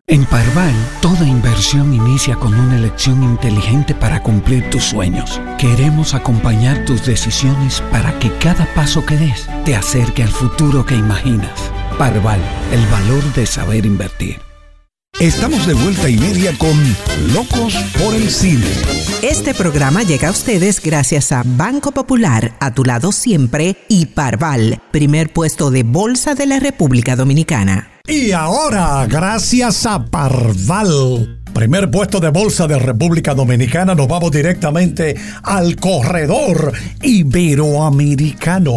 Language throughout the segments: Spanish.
En Parval, toda inversión inicia con una elección inteligente para cumplir tus sueños. Queremos acompañar tus decisiones para que cada paso que des te acerque al futuro que imaginas. Parval, el valor de saber invertir. Estamos de vuelta y media con Locos por el Cine. Este programa llega a ustedes gracias a Banco Popular, a tu lado siempre, y Parval, primer puesto de bolsa de la República Dominicana. Y ahora, gracias a Parval, primer puesto de bolsa de República Dominicana, nos vamos directamente al corredor iberoamericano.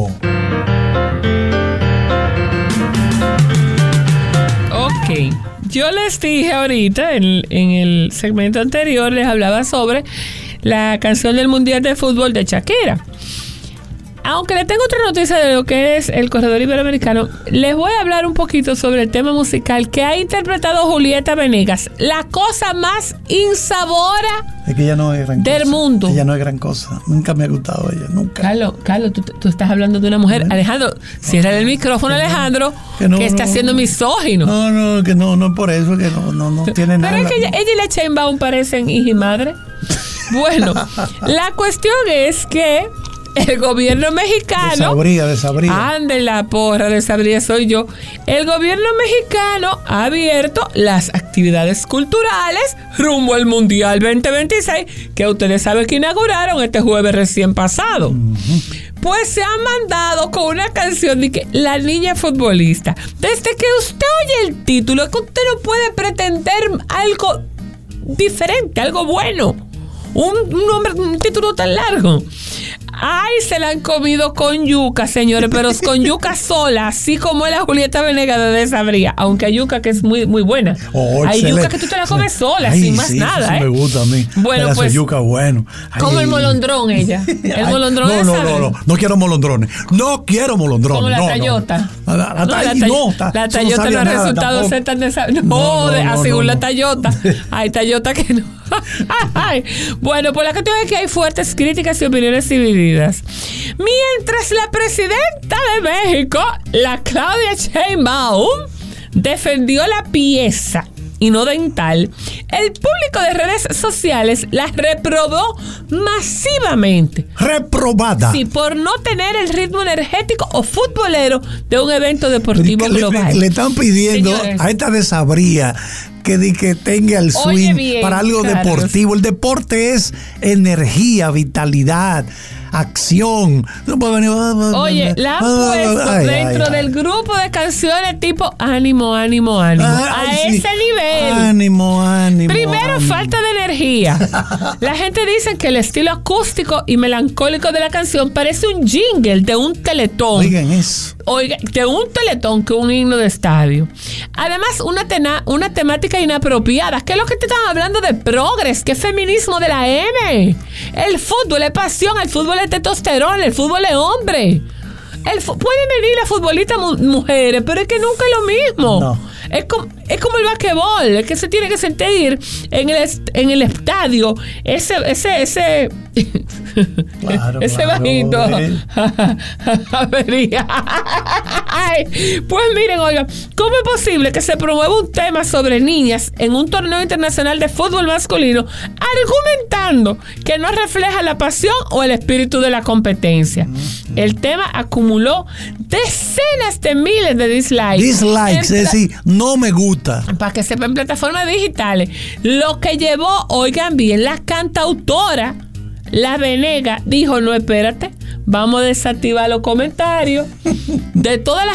Ok. Yo les dije ahorita, en el segmento anterior, les hablaba sobre la canción del Mundial de Fútbol de Shakira. Aunque le tengo otra noticia de lo que es el corredor iberoamericano, les voy a hablar un poquito sobre el tema musical que ha interpretado Julieta Venegas. La cosa más insabora es que ella no es gran del cosa. Mundo. Ella no es gran cosa. Nunca me ha gustado ella, nunca. Carlos, tú estás hablando de una mujer. Alejandro, cierra el micrófono, Alejandro, que está siendo misógino. No, que no por eso, que no tiene nada. Pero es que ella y la Sheinbaum parecen hija y madre. Bueno, la cuestión es que el gobierno mexicano... Desabría. Ande la porra, desabría soy yo. El gobierno mexicano ha abierto las actividades culturales rumbo al Mundial 2026, que ustedes saben que inauguraron este jueves recién pasado. Pues se han mandado con una canción de que La Niña Futbolista. Desde que usted oye el título, es que usted no puede pretender algo diferente, algo bueno. Un título tan largo. Ay, se la han comido con yuca, señores, pero es con yuca sola, así como es la Julieta Venegas de Desabría, aunque hay yuca que es muy, muy buena. Hay yuca que tú te la comes sola, sin más nada, me gusta a mí. Bueno, pues yuca bueno. Como el molondrón ella. El molondrón no quiero molondrones. No quiero molondrones. Como la Tayota. La Tayota no ha resultado ser tan desagradable. Según la Tayota. Hay Tayota que no. Bueno, pues la cuestión es que hay fuertes críticas y opiniones divididas. Mientras la presidenta de México, la Claudia Sheinbaum, defendió la pieza y no dental, el público de redes sociales la reprobó masivamente. ¿Reprobada? Sí, por no tener el ritmo energético o futbolero de un evento deportivo global. Le están pidiendo, señores, a esta Desabría que tenga el swing bien, para algo deportivo. El deporte es energía, vitalidad, acción. No puede venir. Oye, la han puesto dentro del grupo de canciones tipo ánimo. A ese nivel. Ánimo. Primero, falta de energía. La gente dice que el estilo acústico y melancólico de la canción parece un jingle de un teletón. Oigan eso. De un teletón que un himno de estadio. Además, una temática inapropiada. ¿Qué es lo que te están hablando de progres? ¿Qué feminismo de la M? El fútbol es pasión, el fútbol es testosterona, el fútbol es hombre. Pueden venir las futbolistas mujeres, pero es que nunca es lo mismo. No. Es como el basquetbol, es que se tiene que sentir en el estadio ese claro, bajito. Pues miren, oigan, ¿cómo es posible que se promueva un tema sobre niñas en un torneo internacional de fútbol masculino argumentando que no refleja la pasión o el espíritu de la competencia? El tema acumuló decenas de miles de dislikes. Es decir, no me gusta. Para que sepan, en plataformas digitales. Lo que llevó, oigan bien, la cantautora, la Venegas, dijo: no, espérate, vamos a desactivar los comentarios de todas las